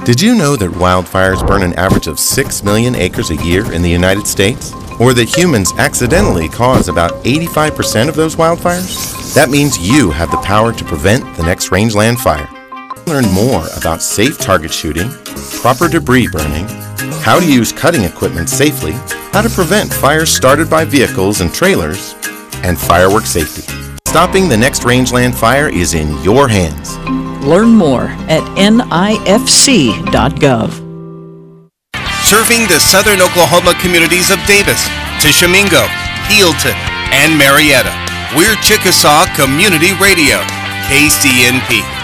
Did you know that wildfires burn an average of 6 million acres a year in the United States? Or that humans accidentally cause about 85% of those wildfires? That means you have the power to prevent the next rangeland fire. Learn more about safe target shooting, proper debris burning, how to use cutting equipment safely, how to prevent fires started by vehicles and trailers, and firework safety. Stopping the next rangeland fire is in your hands. Learn more at nifc.gov. Serving the southern Oklahoma communities of Davis, Tishomingo, Healdton, and Marietta. We're Chickasaw Community Radio, KCNP.